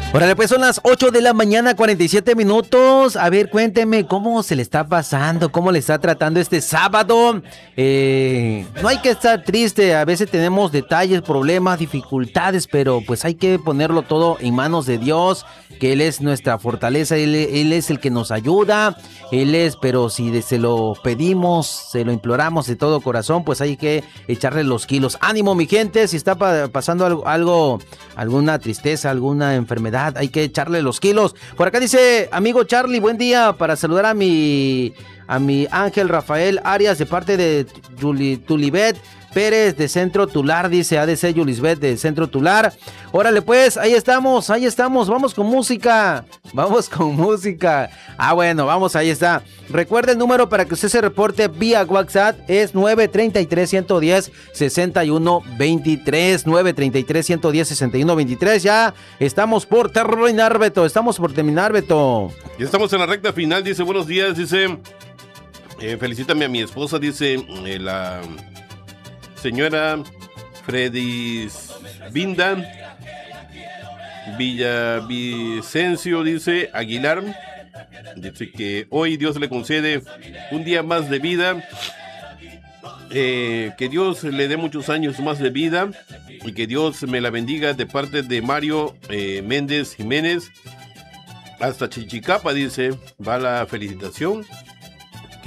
Órale, pues son las 8 de la mañana, 47 minutos. A ver, cuénteme cómo se le está pasando, cómo le está tratando este sábado. No hay que estar triste, a veces tenemos detalles, problemas, dificultades, pero pues hay que ponerlo todo en manos de Dios, que Él es nuestra fortaleza, Él es el que nos ayuda, pero si se lo pedimos, se lo imploramos de todo corazón, pues hay que echarle los kilos. Ánimo, mi gente, si está pasando algo, alguna tristeza, alguna enfermedad, hay que echarle los kilos. Por acá dice, amigo Charlie, buen día, para saludar a mi Ángel Rafael Arias de parte de Tulibet Pérez de Centro Tular, dice ADC Yulisbet de Centro Tular. Órale pues, ahí estamos, vamos con música. Bueno, vamos, ahí está. Recuerda el número para que usted se reporte vía WhatsApp, es 933-110-6123, 933-110-6123. Ya estamos por terminar, Beto, Ya estamos en la recta final, dice, buenos días, dice, felicítame a mi esposa, dice, la señora Fredis Vinda Villavicencio, dice Aguilar, dice que hoy Dios le concede un día más de vida, que Dios le dé muchos años más de vida y que Dios me la bendiga, de parte de Mario Méndez Jiménez hasta Chichicapa, dice, va la felicitación.